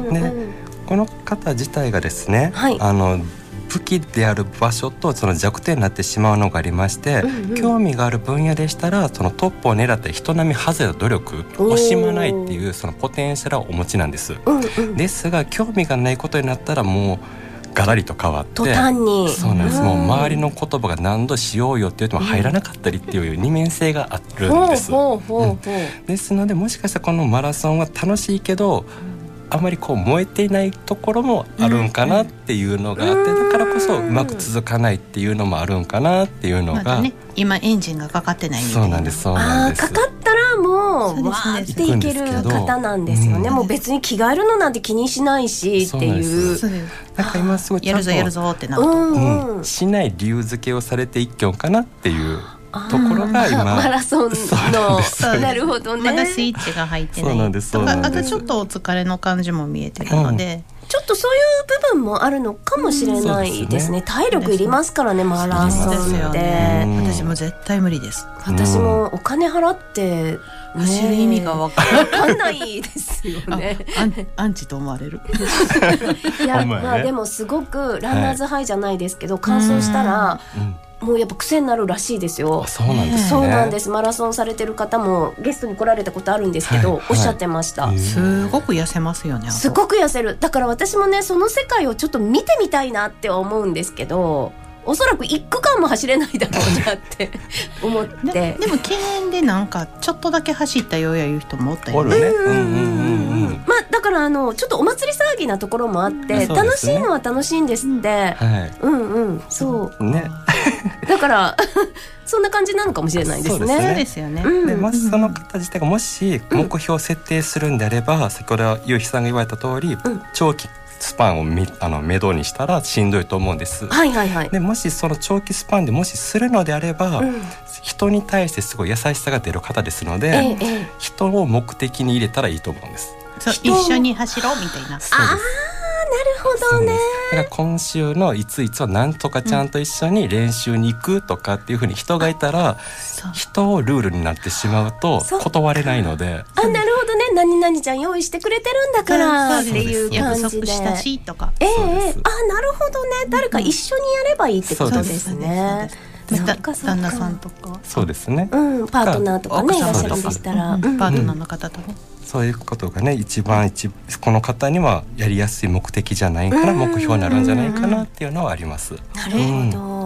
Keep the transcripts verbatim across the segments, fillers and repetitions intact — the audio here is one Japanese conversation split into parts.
うんでこの方自体がですね、 はい、 あの武器である場所とその弱点になってしまうのがありまして、うんうん、興味がある分野でしたらそのトップを狙って人並み外れた努力を惜しまないっていうそのポテンシャルをお持ちなんです、うんうん、ですが興味がないことになったらもうガラリと変わって途端にそうなんです、うん、もう周りの言葉が何度しようよって言っても入らなかったりっていう二面性があるんです、 ほうほうほうほう、 うん、ですのでもしかしたらこのマラソンは楽しいけどあまりこう燃えていないところもあるんかなっていうのがあって、だからこそうまく続かないっていうのもあるんかなっていうのが、まだね、 今エンジンがかかってないみたいな。 そうなんですそうなんです。 あかかったらもうわーっていける方なんですよね、うん、もう別に着替えるのなんて気にしないしっていう、 なんか今すごいやるぞやるぞってなると、 うんうん、しない理由付けをされて一挙かなっていうところが今マラソンのなるほどね、 まだスイッチが入ってない。 そうなんですそうなんです。 あとちょっとお疲れの感じも見えてるので、 うん、ちょっとそういう部分もあるのかもしれないですね、うん、体力いりますからねマラソンって、 ね、私も絶対無理です。 私もお金払って走る意味が分かんないですよねアン、アンチと思われるいや、まあ、でもすごくランナーズハイじゃないですけど、はい、完走したら、うんもうやっぱ癖になるらしいですよ。 そうなんですね。 そうなんです。マラソンされてる方もゲストに来られたことあるんですけど、はい、おっしゃってました、 はい、すごく痩せますよね。 すごく痩せる。だから私もねその世界をちょっと見てみたいなって思うんですけど、おそらく一区間も走れないだろうなって思ってで, でも記念でなんかちょっとだけ走ったようやいう人もおったよね。 まあだからあのちょっとお祭り騒ぎなところもあって、ね、楽しいのは楽しいんですって、はい、うんうんそうねだからそんな感じなのかもしれないですね。 そうですよね。 でまずその方自体がもし目標を設定するんであれば、うん、先ほどゆうひさんが言われた通り、うん、長期スパンをみあの目処にしたらしんどいと思うんです、 はいはいはい、 でもしその長期スパンでもしするのであれば、うん、人に対してすごい優しさが出る方ですので、ええ、人を目的に入れたらいいと思うんです。 そう一緒に走ろうみたいな。 ああなるほどね。 だから今週のいついつはなんとかちゃんと一緒に練習に行くとかっていう風に人がいたら、うん、人をルールになってしまうと断れないので、 あなるほどね何々ちゃん用意してくれてるんだからっていう感じで、 約束したしとか、 えー、あなるほどね誰か一緒にやればいいってことですね。 旦那さんとかそうですね、 うん、パートナーとかねいらっしゃるんでしたら、うん、 パートナーの方とね、 そういうことがね一番一この方にはやりやすい目的じゃないかな、目標になるんじゃないかなっていうのはあります。 なるほど、うん、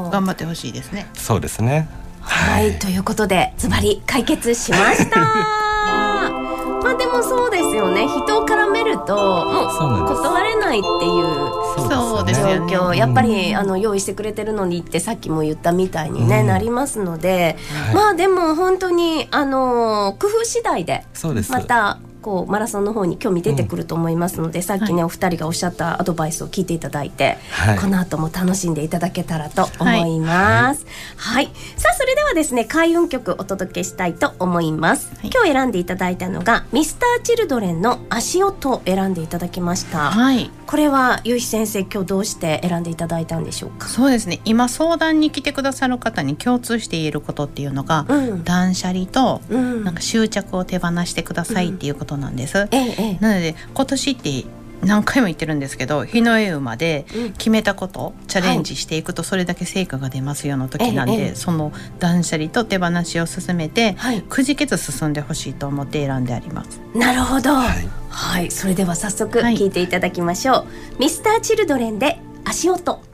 頑張ってほしいですね。 そうですね。 はい、はい、ということでズバリ解決しましたまあでもそうですよね、人を絡めるともう断れないっていうそうですよね、 状況、やっぱりあの用意してくれてるのにってさっきも言ったみたいに、ねうん、なりますので、はい、まあでも本当にあの工夫次第でまたこうマラソンの方に興味出てくると思いますので、うん、さっきね、はい、お二人がおっしゃったアドバイスを聞いていただいて、はい、この後も楽しんでいただけたらと思います、はいはい、さあそれではですね開運曲お届けしたいと思います、はい、今日選んでいただいたのがミスターチルドレンの足音を選んでいただきました、はい、これはゆうひ先生今日どうして選んでいただいたんでしょうか。 そうですね、今相談に来てくださる方に共通して言えることっていうのが、うん、断捨離と、うん、なんか執着を手放してくださいっていうことなんです、うんええ、なので今年って何回も言ってるんですけど、日の絵馬で決めたこと、うん、チャレンジしていくとそれだけ成果が出ますよの時なんで、はい、その断捨離と手放しを進めて、はい、くじけず進んでほしいと思って選んであります。 なるほど、はいはい、それでは早速聞いていただきましょう、はい、ミスターチルドレンで足音。